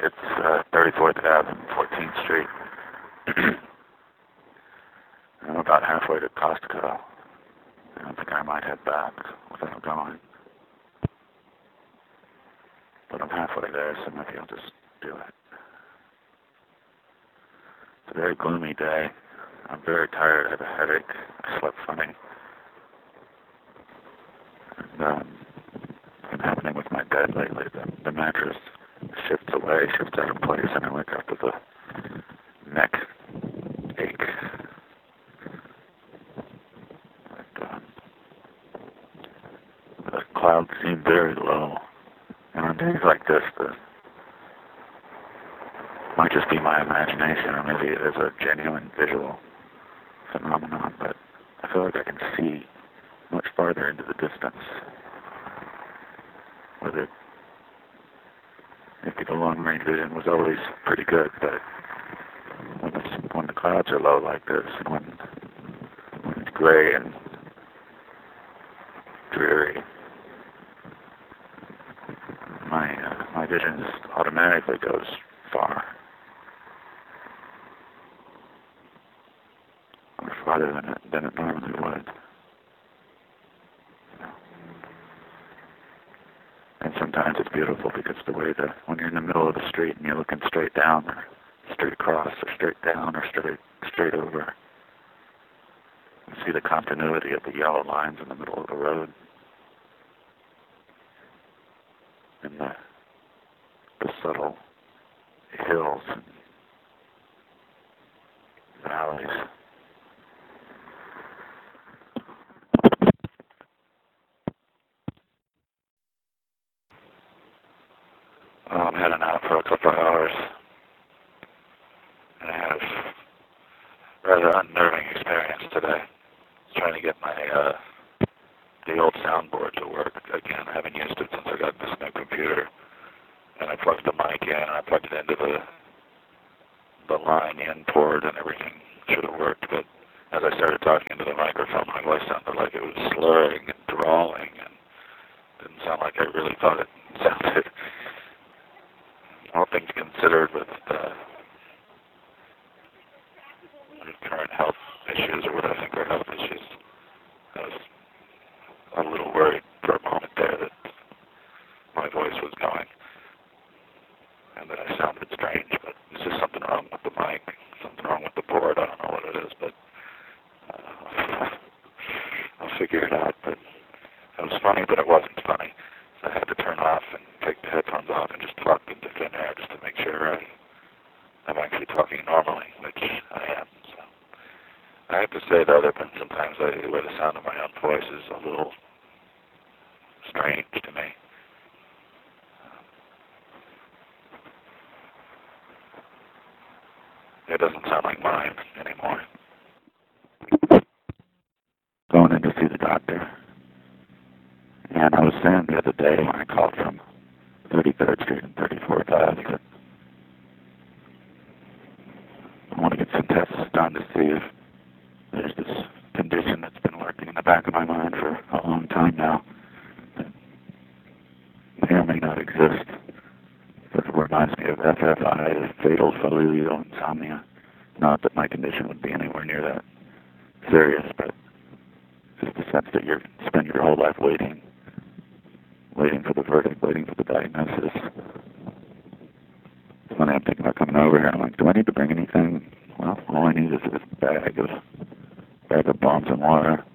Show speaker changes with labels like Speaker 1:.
Speaker 1: It's 34th Ave and 14th Street. I'm about halfway to Costco. I think I might head back without going. But I'm halfway there, so maybe I'll just do it. It's a very gloomy day. I'm very tired. I have a headache. I slept funny. And it's been happening with my bed lately. The mattress shifts away, shifts out of place, and I wake up with a neck ache. The clouds seem very low. And on days like this, might just be my imagination, or maybe it is a genuine visual phenomenon, but I feel like I can see much farther into the distance. Whether maybe the long-range vision was always pretty good, but when the clouds are low like this, and when it's gray and dreary, my vision just automatically goes far. Or farther than it normally would. And sometimes it's beautiful because the way that when you're in the middle of the street and you're looking straight down or straight across or straight down or straight over, you see the continuity of the yellow lines in the middle of the road. And the subtle hills and valleys. Well, I'm heading out for a couple of hours. And I have a rather unnerving experience today. Trying to get the old soundboard to work again. I haven't used it since I got this new computer. And I plugged the mic in, and I plugged it into the line in port, and everything should have worked. But as I started talking into the microphone, my voice sounded like it was slurring and drawling, and didn't sound like I really thought it sounded. All things considered, with the current health issues, or what I think are health issues, I was a little worried for a moment there that my voice was going and that I sounded strange, but it's just something wrong with the mic, something wrong with the board. I don't know what it is, but I'll figure it out. But it was funny, but it wasn't funny. So I had to turn off and take the headphones off and just talk into thin air just to make sure I'm actually talking normally, which I am. So I have to say, though, there have been sometimes where the sound of my own voice is a little strange to me. It doesn't sound like mine anymore. Going in to see the doctor. And I was saying the other day when I called from 33rd Street and 34th Ave that I want to get some tests done to see if there's this condition that's been lurking in the back of my mind for a long time now that may or may not exist. But it reminds me of FFI, fatal familial insomnia. Not that my condition would be anywhere near that serious, but just the sense that you spend your whole life waiting for the verdict, waiting for the diagnosis. It's funny, I'm thinking about coming over here. I'm like, do I need to bring anything? Well, all I need is this bag of bombs and water.